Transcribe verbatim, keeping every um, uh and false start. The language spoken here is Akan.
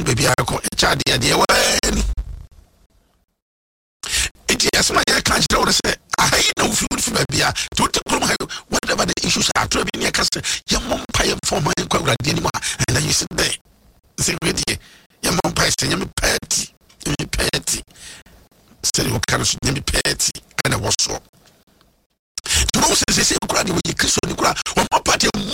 baby I call a child the idea when it is my can't say I know food for baby to whatever the issues are to be near castle your mom pay for my inquiry anymore and then you sit there say ready your mom pay say you petty you petty say you can't be petty and I was so to know say say you cry when you kiss on the ground one party